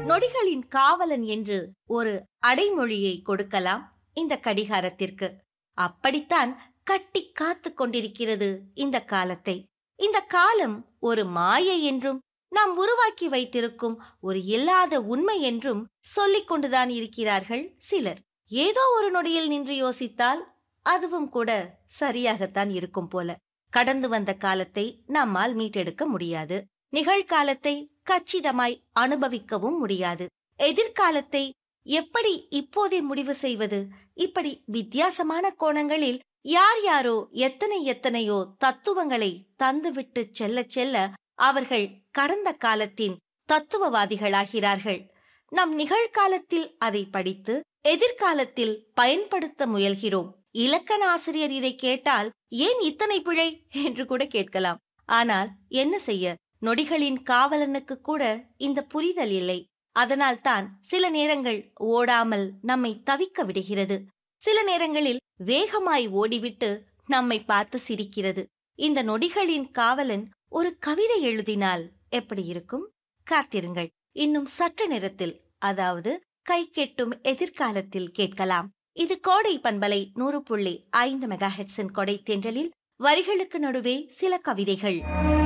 நொடிகளின் காவலன் என்று ஒரு அடைமொழியை கொடுக்கலாம் இந்த கடிகாரத்திற்கு. அப்படித்தான் கட்டி காத்து கொண்டிருக்கிறது இந்த காலத்தை. இந்த காலம் ஒரு மாயை என்றும் நாம் உருவாக்கி வைத்திருக்கும் ஒரு இல்லாத உண்மை என்றும் சொல்லிக் கொண்டுதான் இருக்கிறார்கள் சிலர். ஏதோ ஒரு நொடியில் நின்று யோசித்தால் அதுவும் கூட சரியாகத்தான் இருக்கும் போல. கடந்து வந்த காலத்தை நம்மால் மீட்டெடுக்க முடியாது. நிகழ்காலத்தை கச்சிதமாய் அனுபவிக்கவும் முடியாது. எதிர்காலத்தை எப்படி இப்போதே முடிவு செய்வது? இப்படி வித்தியாசமான கோணங்களில் யார் யாரோ எத்தனையோ தத்துவங்களை தந்துவிட்டு செல்ல செல்ல அவர்கள் கடந்த காலத்தின் தத்துவவாதிகளாகிறார்கள். நம் நிகழ்காலத்தில் அதை படித்து எதிர்காலத்தில் பயன்படுத்த முயல்கிறோம். இலக்கண ஆசிரியர் இதை கேட்டால் ஏன் இத்தனை பிழை என்று கூட கேட்கலாம். ஆனால் என்ன செய்ய, நொடிகளின் காவலனுக்கு கூட இந்த புரிதல் இல்லை. அதனால்தான் சில நேரங்கள் ஓடாமல் நம்மை தவிக்க விடுகிறது. சில நேரங்களில் வேகமாய் ஓடிவிட்டு நம்மை பார்த்து சிரிக்கிறது. இந்த நொடிகளின் காவலன் ஒரு கவிதை எழுதினால் எப்படி இருக்கும்? காத்திருங்கள், இன்னும் சற்று நேரத்தில், அதாவது கை கெட்டும் எதிர்காலத்தில் கேட்கலாம். இது கோடை பண்பலை 100.5 மெகாஹெர்ட்ஸின் கொடை தென்றலில் வரிகளுக்கு நடுவே சில கவிதைகள்.